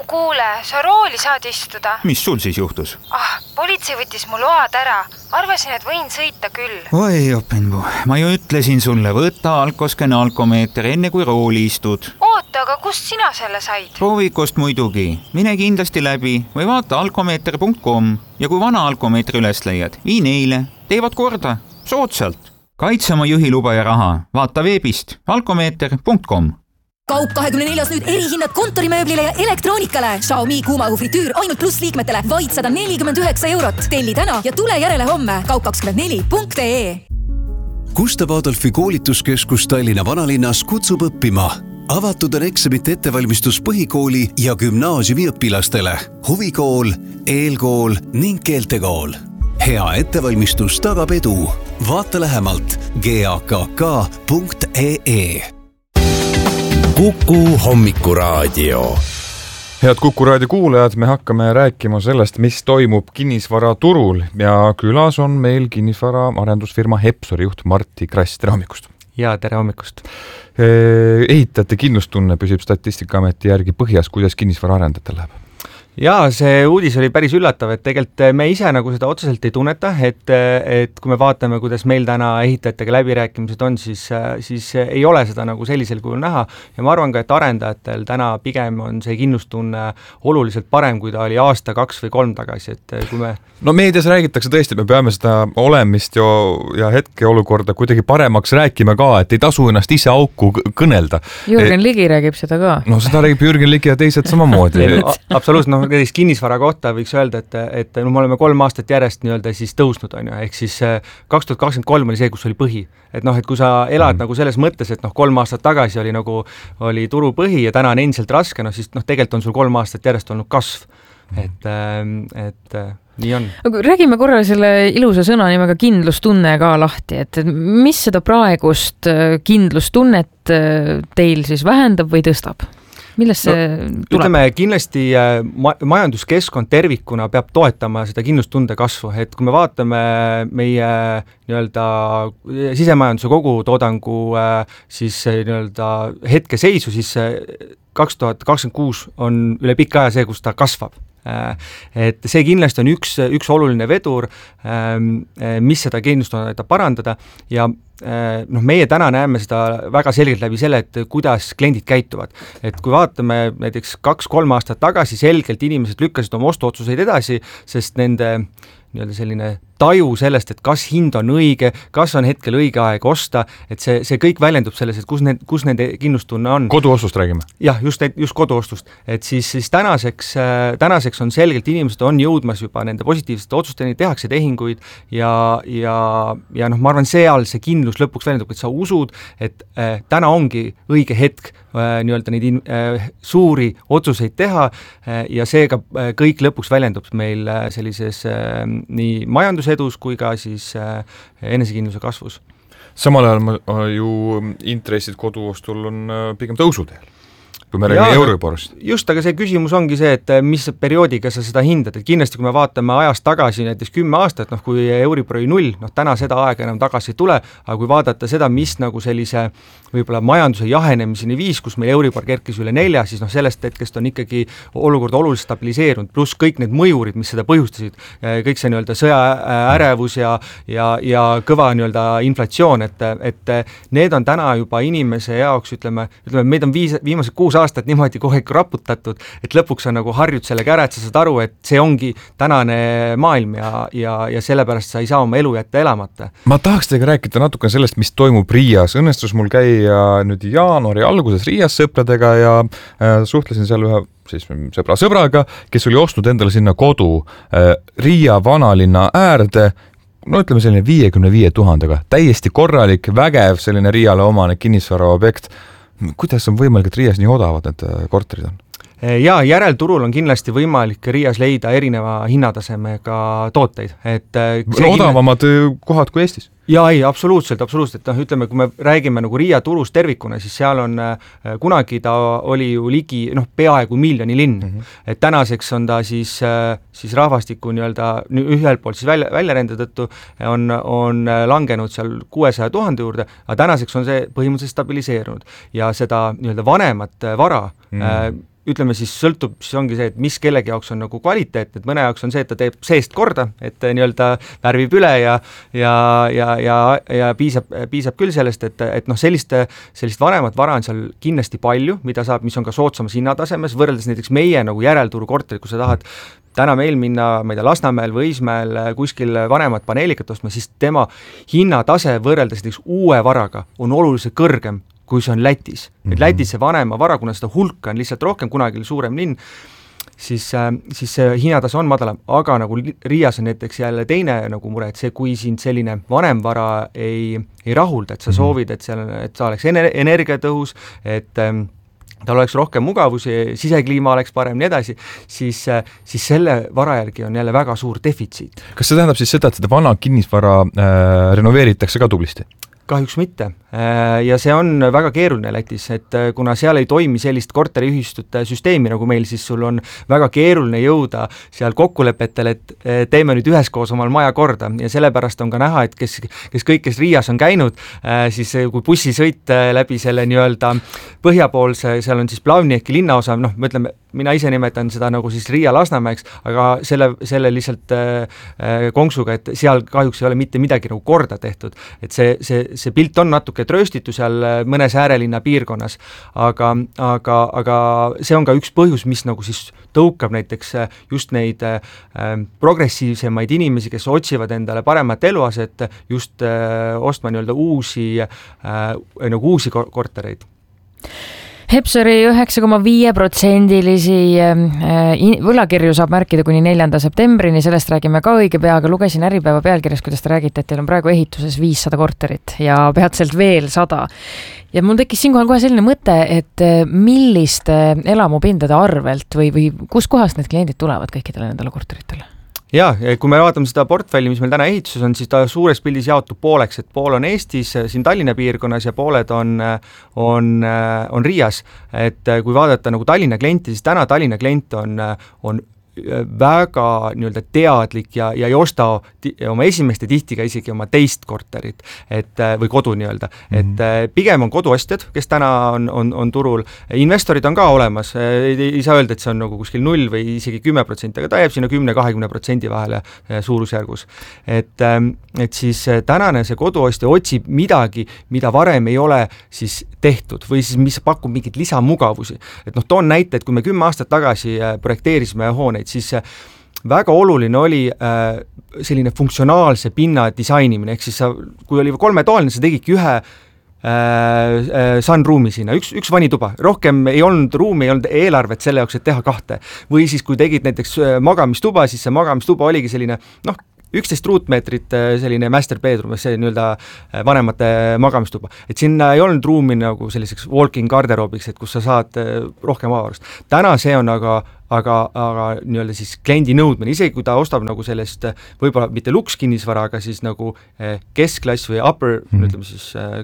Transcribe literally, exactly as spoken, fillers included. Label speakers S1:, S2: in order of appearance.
S1: kuule, sa rooli saad istuda.
S2: Mis sul siis juhtus?
S1: Ah, politsei võttis mu load ära. Arvasin, et võin sõita küll.
S2: Oi, Openbu, ma ju ütlesin sulle, võtta alkosken alkomeeter enne kui rooli istud.
S1: Oota, aga kust sina selle said?
S2: Proovikust muidugi. Mine kindlasti läbi või vaata alkomeeter punkt com ja kui vana alkomeetri üles leiad, vii neile. Teevad korda. Soodsalt. Kaitse oma juhiluba ja raha. Vaata veebist alkomeeter punkt com.
S3: Kaup kahekümne neljas nüüd erihinnad kontorimööblile ja elektroonikale. Xiaomi kuumahufritüür ainult pluss liikmetele vaid sada nelikümmend üheksa eurot. Telli täna ja tule järele homme. kaup kakskümmend neli punkt ee.
S4: Gustav Adolfi koolituskeskus Tallinna vanalinnas kutsub õppima. Avatud on eksamite ettevalmistus põhikooli ja gümnaasiumi õpilastele. Huvikool, eelkool ning keeltekool. Hea ettevalmistus tagab edu. Vaata lähemalt g a k k punkt ee.
S5: Kuku hommikuraadio.
S6: Head Kuku raadio kuulajad, me hakkame rääkima sellest, mis toimub kinnisvaraturul ja külas on meil kinnisvara arendusfirma Hepsori juht Martti Krass. Tere hommikust!
S7: Ja, tere hommikust!
S6: Ehitajate kindlustunne püsib Statistikaameti järgi põhjas, kuidas kinnisvara arendatel läheb?
S7: Jaa, see uudis oli päris üllatav, et tegelikult me ise nagu seda otseselt ei tunneta, et, et kui me vaatame, kuidas meil täna ehitajatega läbirääkimised on, siis, siis ei ole seda nagu sellisel kujul näha ja ma arvan ka, et arendajatel täna pigem on see kindlustunne oluliselt parem, kui ta oli aasta, kaks või kolm tagasi, et kui me...
S6: No meedias räägitakse tõesti, et me peame seda olemist ja, ja hetke olukorda kuidagi paremaks rääkima ka, et ei tasu ennast ise auku kõnelda.
S8: Jürgen Ligi räägib seda ka.
S6: No seda räägib Jürgen Ligi ja teised samamoodi.
S7: Absoluutselt, noh, kinnisvara kohta võiks öelda, et, et no, me oleme kolm aastat järjest nii-öelda siis tõusnud, on ju, ehk siis kaks tuhat kakskümmend kolm oli see, kus oli põhi. Et noh, et kui sa elad mm. nagu selles mõttes, et noh, kolm aastat tagasi oli nagu, oli turu põhi ja täna on endiselt raske, no siis noh, tegelikult on sul kolm aastat järjest olnud kasv. Et, et nii on.
S8: Räägime korra selle ilusa sõna nimega kindlustunne ka lahti, et mis seda praegust kindlustunnet teil siis vähendab või tõstab? Millest see no, tuleb?
S7: Ütleme, kindlasti ma- majanduskeskkond tervikuna peab toetama seda kindlustunde kasvu, et kui me vaatame meie nii-öelda sisemajanduse kogutoodangu siis nii-öelda hetkeseisu, siis kaks tuhat kakskümmend kuus on üle pikka aja see, kus ta kasvab. Et see kindlasti on üks, üks oluline vedur, mis seda kindlustunnet parandada ja noh, meie täna näeme seda väga selgelt läbi selle, et kuidas kliendid käituvad. Et kui vaatame näiteks kaks-kolm aastat tagasi, selgelt inimesed lükkasid oma ostuotsuseid edasi, sest nende nii-öelda selline taju sellest, et kas hind on õige, kas on hetkel õige aeg osta, et see, see kõik väljendub selles, et kus, need, kus nende kindlustunne on.
S6: Koduostust räägime?
S7: Jah, just, just koduostust. Et siis, siis tänaseks, tänaseks on selgelt inimesed on jõudmas juba nende positiivsete otsusteni, tehakse tehinguid ja, ja, ja noh, ma arvan, seal see kindlus lõpuks väljendub, et sa usud, et äh, täna ongi õige hetk äh, nii-öelda neid in, äh, suuri otsuseid teha äh, ja seega äh, kõik lõpuks väljendub meil äh, sellises äh, nii majandus edus kui ka siis äh, enesekindluse kasvus.
S6: Samal ajal ju intressid koduostul on pigem tõusuteel, kui me räägime Euriborist.
S7: Just, aga see küsimus ongi see, et mis perioodiga sa seda hindad, et kindlasti kui me vaatame ajast tagasi näiteks kümme aastat, noh kui Euribor oli null, noh täna seda aega enam tagasi ei tule, aga kui vaadata seda, mis nagu sellise võib-olla majanduse jahenemiseni viis, kus meil Euribor kerkis üle nelja, siis noh sellest hetkest on ikkagi olukord oluliselt stabiliseerunud, pluss kõik need mõjurid, mis seda põhjustasid, kõik see nii-öelda sõja ärevus ja, ja, ja kõva nii-öelda inflatsioon, et, et need on täna juba inimese jaoks, ütleme, ütleme meid on viis, viimased kuus aastat niimoodi kogu aeg raputatud, et lõpuks on nagu harjud sellega ära, et sa saad aru, et see ongi tänane maailm ja, ja, ja sellepärast sa ei saa oma elu jätta elamata.
S6: Ma tahaks teiega rääkida natuke sellest, mis toimub Riias. Õnnestus mul käia nüüd jaanuari alguses Riias sõpradega ja äh, suhtlesin seal ühe siis sõbra sõbraga, kes oli ostnud endale sinna kodu äh, Riia vanalinna äärde, no ütleme selline viiekümne viie tuhandega, täiesti korralik, vägev selline Riiale omane kinnisvara objekt. Kuidas on võimalik, et Riias nii odavad need korterid on?
S7: Ja järelturul on kindlasti võimalik Riias leida erineva hinnatasemega tooteid. Et
S6: no, odavamad kindlasti... kohad kui Eestis?
S7: Jaa, ei, absoluutselt, absoluutselt. No, ütleme, kui me räägime nagu Riia turust tervikuna, siis seal on, kunagi ta oli ju ligi, noh, peaaegu miljoni linn. Mm -hmm. Et tänaseks on ta siis, siis rahvastiku nii-öelda ühelt poolt siis välja, väljarende tõttu on, on langenud seal kuuesaja tuhande juurde, aga tänaseks on see põhimõtteliselt stabiliseerunud ja seda nii-öelda vanemat vara mm -hmm. ütleme siis sõltub, siis ongi see, et mis kellegi jaoks on nagu kvaliteet, et mõne jaoks on see, et ta teeb seest korda, et nii-öelda värvib üle ja ja, ja, ja, ja piisab, piisab küll sellest, et, et noh, sellist, sellist vanemat vara on seal kindlasti palju, mida saab, mis on ka soodsamas hinnatasemes, võrreldes näiteks meie nagu järelturu korterit, kui sa tahad täna meil minna, ma ei tea, Lasnamäel või Õismäel kuskil vanemat paneelikat ostma, siis tema hinnatase võrreldes näiteks uue varaga on oluliselt kõrgem, kui see on Lätis. Mm-hmm. Et Lätis see vanema vara, kuna seda hulka on lihtsalt rohkem, kunagi suurem linn, siis, siis see hinnatase on madalam, aga nagu Riias on näiteks jälle teine nagu mure, et see, kui sind selline vanem vara ei, ei rahulda, et sa mm-hmm. soovid, et seal, et ta oleks energiatõhus, et tal oleks rohkem mugavusi, sisekliima oleks parem, nii edasi, siis, siis selle vara järgi on jälle väga suur defitsiit.
S6: Kas see tähendab siis seda, et seda vana kinnisvara äh, renoveeritakse ka tublisti?
S7: Kahjuks mitte. Ja see on väga keeruline Lätis, et kuna seal ei toimi sellist korteriühistute süsteemi nagu meil, siis sul on väga keeruline jõuda seal kokkulepetel, et teeme nüüd üheskoos omal maja korda ja sellepärast on ka näha, et kes, kes kõik, kes Riias on käinud, siis kui bussisõit läbi selle nii-öelda põhjapoolse, seal on siis Plavnieki linnaosa, noh, me ütleme, mina ise nimetan seda nagu siis Riia Lasnamäeks, aga selle, selle lihtsalt äh, konksuga, et seal kahjuks ei ole mitte midagi nagu korda tehtud, et see, see, see pilt on natuke trööstitu seal mõnes äärelinna piirkonnas, aga, aga, aga see on ka üks põhjus, mis nagu siis tõukab näiteks just neid äh, progressiivsemaid inimesi, kes otsivad endale paremat eluaset, just äh, ostma nii-öelda uusi äh, nagu uusi kortereid.
S8: Hepsori üheksa koma viis protsendilisi võlakirju saab märkida kuni neljanda septembrini, sellest räägime ka õige pea, aga lugesin Äripäeva pealkirjas, kuidas te räägite, et teil on praegu ehituses viissada korterit ja peatselt veel sada. Ja mul tekkis siinkohal kohe selline mõte, et milliste elamupindade arvelt või, või kus kohast need kliendid tulevad kõikidele nendele korteritele?
S7: Jaa, kui me vaatame seda portfelli, mis meil täna ehituses on, siis ta suures pildis jaotub pooleks, et pool on Eestis, siin Tallinna piirkonnas ja pooled on, on, on Riias. Et kui vaadata nagu Tallinna klienti, siis täna Tallinna klient on, on väga nii-öelda teadlik ja, ja ei osta oma esimeste tihti ka isegi oma teist korterit et, või kodu nii-öelda. Mm-hmm. Et pigem on koduostjad, kes täna on, on, on turul. Investorid on ka olemas, ei, ei saa öelda, et see on nagu kuskil null või isegi kümme protsenti, aga ta jääb sinna kümne kahekümne protsendi vahele suurusjärgus. Et, et siis tänane see koduostja otsib midagi, mida varem ei ole siis tehtud või siis mis pakub mingit lisamugavusi. Et noh, toon näite, et kui me kümme aastat tagasi projekteerisime hooneid, siis väga oluline oli äh, selline funktsionaalse pinna disainimine, ehk siis sa, kui oli kolmetoaline, sa tegidki ühe äh, äh, sunroomi sinna, üks, üks vanituba, rohkem ei olnud ruumi, ei olnud eelarvet selle jaoks, et teha kahte. Või siis, kui tegid näiteks magamistuba, siis see magamistuba oligi selline, noh, üksteist ruutmeetrit selline master bedroom, see nii-öelda vanemate magamistuba. Et sinna ei olnud ruumi nagu selliseks walking garderoobiks, et kus sa saad rohkem avarust. Täna see on aga, aga, aga nii-öelda siis kliendi nõudmine, isegi kui ta ostab nagu sellest võib-olla mitte luks kinnisvara, aga siis nagu keskklass või upper, mm-hmm. ütleme siis